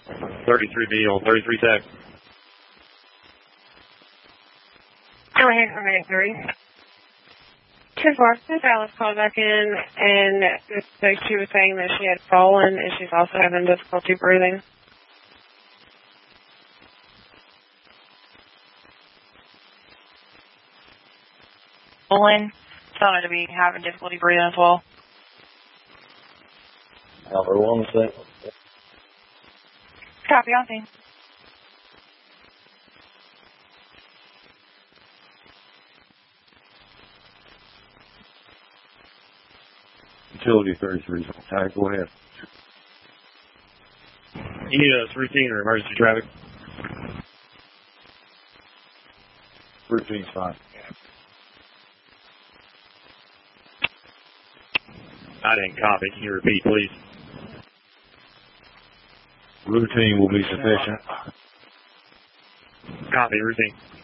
33B on 33 sec. Go ahead, 183. 2-4. Alice called back in, and so she was saying that she had fallen, and she's also having difficulty breathing. Fallen, telling her to be having difficulty breathing as well. Alpha 1 sec. Copy, on scene. Utility 33. Alright, go ahead. You need us routine or emergency traffic? Routine's fine. I didn't copy. Can you repeat, please? Routine will be sufficient. Copy, routine.